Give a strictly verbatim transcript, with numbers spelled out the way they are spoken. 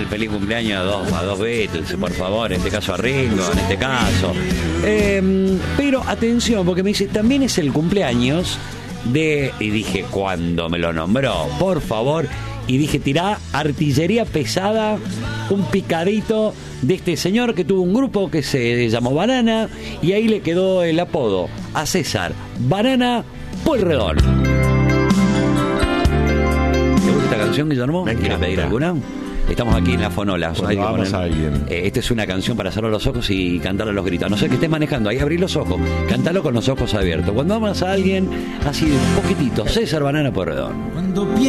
feliz cumpleaños a dos, a dos Beatles, por favor, en este caso a Ringo, en este caso. Eh, pero atención, porque me dice, también es el cumpleaños de... Y dije, cuando me lo nombró, por favor... Y dije, tirá artillería pesada, un picadito de este señor que tuvo un grupo que se llamó Banana, y ahí le quedó el apodo a César, Banana Pueyrredón. ¿Te gusta esta canción, Guillermo? ¿Quieres pedir alguna? Estamos aquí en la Fonola. Hay que poner, a alguien. Eh, esta es una canción para cerrar los ojos y cantar a los gritos. A no ser que estés manejando, ahí abrí los ojos, cántalo con los ojos abiertos. Cuando amas a alguien, así un poquitito, César Banana Pueyrredón. Cuando